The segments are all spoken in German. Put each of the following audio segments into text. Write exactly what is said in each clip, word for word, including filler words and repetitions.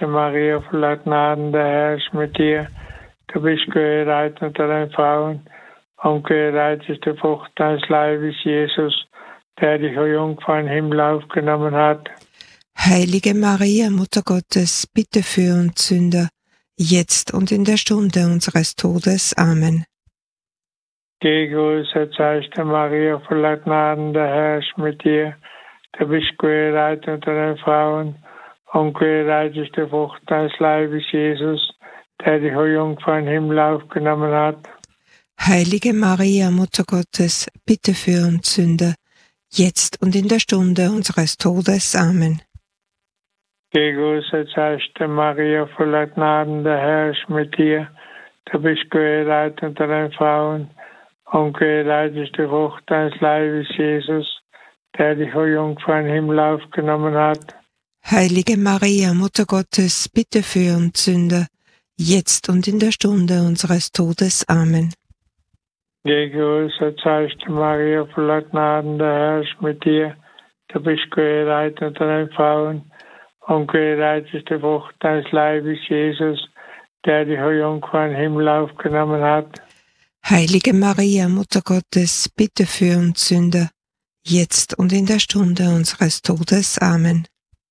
zeichen, Maria, voller Gnaden, der Herr ist mit dir. Du bist geehrt unter den Frauen, und geehrt ist die Frucht deines Leibes, Jesus, der dich, o Jungfrau, in den Himmel aufgenommen hat. Heilige Maria, Mutter Gottes, bitte für uns Sünder, jetzt und in der Stunde unseres Todes. Amen. Gegrüßet seist du, Maria, voller Gnaden, der Herr ist mit dir. Du bist geehrt unter den Frauen, und geehrt ist die Frucht deines Leibes, Jesus, der dich, o Jungfrau, in den Himmel aufgenommen hat. Heilige Maria, Mutter Gottes, bitte für uns Sünder, jetzt und in der Stunde unseres Todes. Amen. Gegrüßet seist du, Maria, voller Gnaden, der Herr ist mit dir. Du bist geehrt unter den Frauen, und geehrt ist die Frucht deines Leibes, Jesus, der dich, o Jungfrau, in den Himmel aufgenommen hat. Heilige Maria, Mutter Gottes, bitte für uns Sünder, jetzt und in der Stunde unseres Todes. Amen. Gegrüßet seist du, Maria, voller Gnaden, der Herr ist mit dir. Du bist geehrt unter den Frauen, und geehrt ist die Frucht deines Leibes, Jesus, der dich, o Jungfrau, in den Himmel aufgenommen hat. Heilige Maria, Mutter Gottes, bitte für uns Sünder, jetzt und in der Stunde unseres Todes. Amen.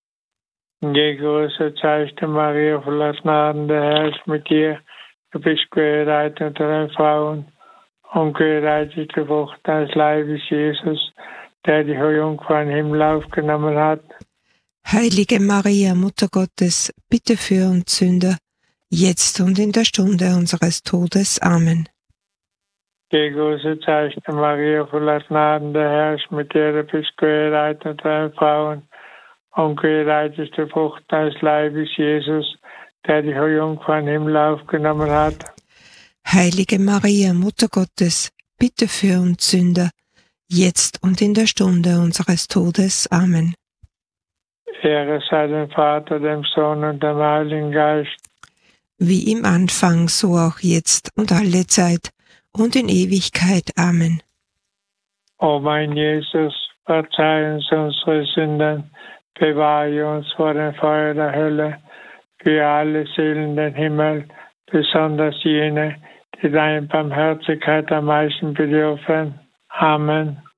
Gegrüßet seist du, Maria, voller Gnaden, der Herr ist mit dir. Du bist geehrt unter den Frauen, und geehrt ist die Frucht deines Leibes, Jesus, der dich, o Jungfrau, in den Himmel aufgenommen hat. Heilige Maria, Mutter Gottes, bitte für uns Sünder, jetzt und in der Stunde unseres Todes. Amen. Gegrüßet seist du, Maria, voller Gnaden, der Herr ist mit dir. Du bist geehrt unter den Frauen, und geehrt ist die Frucht deines Leibes, Jesus, der dich, o Jungfrau, in den Himmel aufgenommen hat. Heilige Maria, Mutter Gottes, bitte für uns Sünder, jetzt und in der Stunde unseres Todes. Amen. Ehre sei dem Vater, dem Sohn und dem Heiligen Geist. Wie im Anfang, so auch jetzt und alle Zeit und in Ewigkeit. Amen. O mein Jesus, verzeih uns unsere Sünden, bewahre uns vor dem Feuer der Hölle, führe alle Seelen in den Himmel, besonders jene, die deiner Barmherzigkeit am meisten bedürfen. Amen.